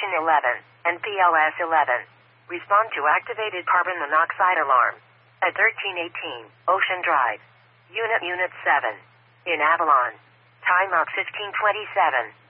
Station 11 and PLS 11. Respond to activated carbon monoxide alarm at 1318 Ocean Drive. Unit 7. In Avalon. Time of 1527.